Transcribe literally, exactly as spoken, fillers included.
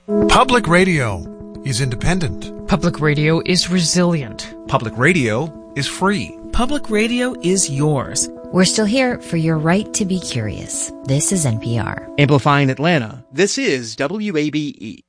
Public radio is independent. Public radio is resilient. Public radio is free. Public radio is yours. We're still here for your right to be curious. This is N P R. Amplifying Atlanta. This is W A B E.